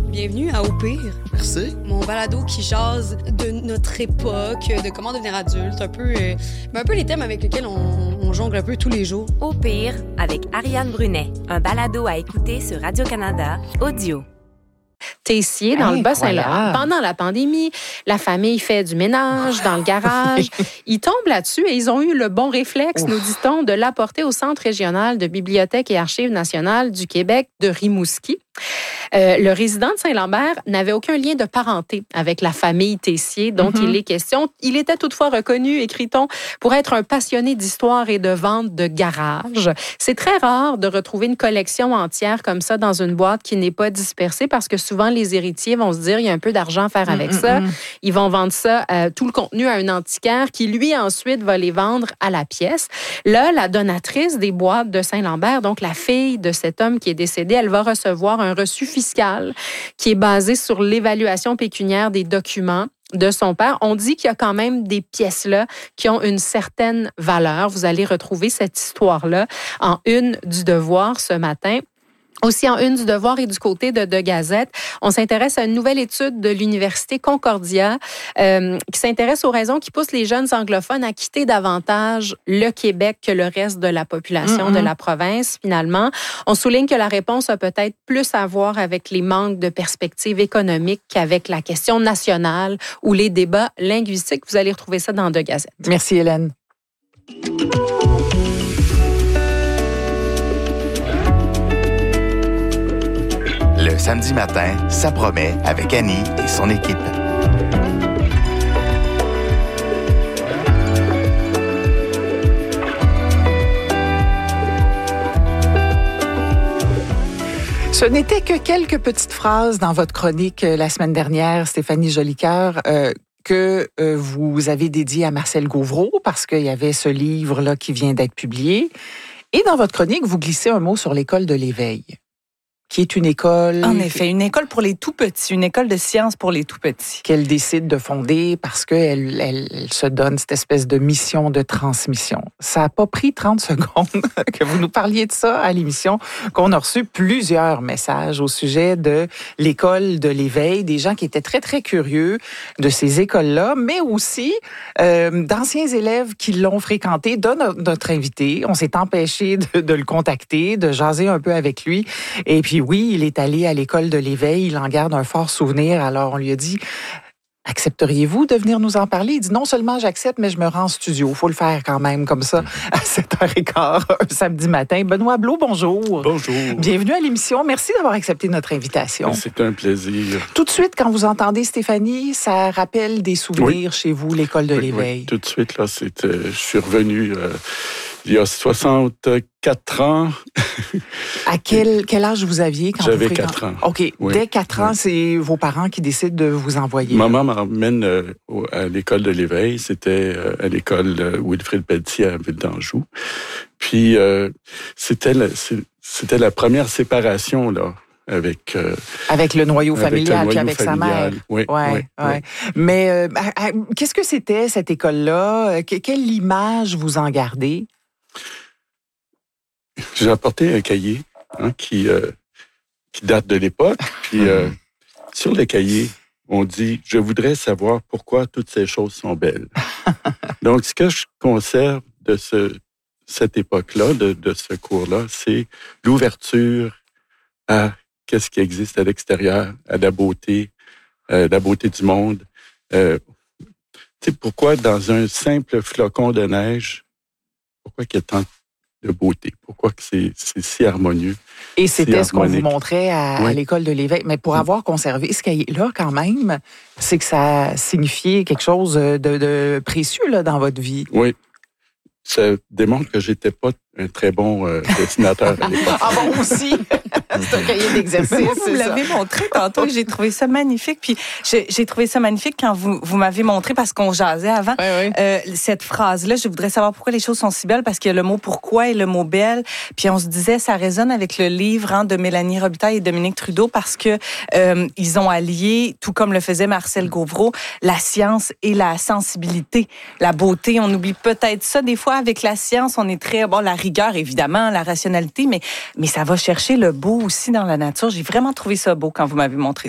Bienvenue à Au pire. Merci. Mon balado qui jase de notre époque, de comment devenir adulte, un peu les thèmes avec lesquels on jongle un peu tous les jours. Au pire, avec Ariane Brunet, un balado à écouter sur Radio-Canada, audio. Tessier dans le Bas-Saint-Laurent. Pendant la pandémie, la famille fait du ménage dans le garage. Ils tombent là-dessus et ils ont eu le bon réflexe, nous dit-on, de l'apporter au Centre régional de bibliothèque et archives nationales du Québec de Rimouski. Le résident de Saint-Lambert n'avait aucun lien de parenté avec la famille Tessier dont il est question. Il était toutefois reconnu, écrit-on, pour être un passionné d'histoire et de vente de garage. C'est très rare de retrouver une collection entière comme ça dans une boîte qui n'est pas dispersée parce que souvent les héritiers vont se dire il y a un peu d'argent à faire avec ça. Ils vont vendre ça, tout le contenu à un antiquaire qui lui ensuite va les vendre à la pièce. Là, la donatrice des boîtes de Saint-Lambert, donc la fille de cet homme qui est décédé, elle va recevoir un reçu fiscal qui est basé sur l'évaluation pécuniaire des documents de son père. On dit qu'il y a quand même des pièces-là qui ont une certaine valeur. Vous allez retrouver cette histoire-là en une du Devoir ce matin. Aussi en une du Devoir et du côté de Gazette, on s'intéresse à une nouvelle étude de l'Université Concordia qui s'intéresse aux raisons qui poussent les jeunes anglophones à quitter davantage le Québec que le reste de la population de la province, finalement. On souligne que la réponse a peut-être plus à voir avec les manques de perspectives économiques qu'avec la question nationale ou les débats linguistiques. Vous allez retrouver ça dans De Gazette. Merci, Hélène. Le samedi matin, ça promet avec Annie et son équipe. Ce n'était que quelques petites phrases dans votre chronique la semaine dernière, Stéphanie Jolicoeur, que vous avez dédié à Marcel Gauvreau parce qu'il y avait ce livre-là qui vient d'être publié. Et dans votre chronique, vous glissez un mot sur l'école de l'éveil, qui est une école... En effet, une école pour les tout-petits, une école de sciences pour les tout-petits. Qu'elle décide de fonder parce qu'elle elle se donne cette espèce de mission de transmission. Ça n'a pas pris 30 secondes que vous nous parliez de ça à l'émission, qu'on a reçu plusieurs messages au sujet de l'école de l'éveil, des gens qui étaient très, très curieux de ces écoles-là, mais aussi d'anciens élèves qui l'ont fréquenté, dont notre invité. On s'est empêché de le contacter, de jaser un peu avec lui. Et puis, oui, il est allé à l'école de l'éveil, il en garde un fort souvenir. Alors, on lui a dit, accepteriez-vous de venir nous en parler? Il dit, non seulement j'accepte, mais je me rends en studio. Il faut le faire quand même, comme ça, à 7h15, un samedi matin. Benoît Blot, bonjour. Bonjour. Bienvenue à l'émission. Merci d'avoir accepté notre invitation. C'est un plaisir. Tout de suite, quand vous entendez Stéphanie, ça rappelle des souvenirs chez vous, l'école de l'éveil. Oui. Tout de suite, là, je suis revenu... il y a 64 ans. À quel âge vous aviez quand J'avais vous 4 ans. OK. Oui. Dès 4 ans, c'est vos parents qui décident de vous envoyer. Maman m'emmène à l'école de l'éveil. C'était à l'école Wilfrid Pelletier à Ville d'Anjou. Puis, c'était la première séparation, là. Avec le noyau familial, puis avec sa mère. Oui. Mais qu'est-ce que c'était, cette école-là? Quelle image vous en gardez? J'ai apporté un cahier qui date de l'époque. Puis sur le cahier, on dit « Je voudrais savoir pourquoi toutes ces choses sont belles. » Donc, ce que je conserve de cette époque-là, de ce cours-là, c'est l'ouverture à qu'est-ce qui existe à l'extérieur, à la beauté du monde. Tu sais, pourquoi dans un simple flocon de neige, pourquoi il y a tant de beauté? Pourquoi que c'est si harmonieux? Et c'était ce qu'on vous montrait à l'école de l'éveil. Mais pour avoir conservé ce cahier-là, quand même, c'est que ça signifiait quelque chose de précieux là, dans votre vie. Oui. Ça démontre que j'étais pas un très bon dessinateur à l'époque. Ah bon, aussi? C'est un cahier d'exercice. Vous l'avez montré tantôt et j'ai trouvé ça magnifique. Puis j'ai trouvé ça magnifique quand vous m'avez montré, parce qu'on jasait avant, cette phrase-là. Je voudrais savoir pourquoi les choses sont si belles, parce qu'il y a le mot pourquoi et le mot belle. Puis on se disait, ça résonne avec le livre de Mélanie Robitaille et Dominique Trudeau, parce que ils ont allié, tout comme le faisait Marcel Gauvreau, la science et la sensibilité, la beauté. On oublie peut-être ça des fois avec la science. On est très la rigueur évidemment, la rationalité, mais ça va chercher le beau aussi dans la nature. J'ai vraiment trouvé ça beau quand vous m'avez montré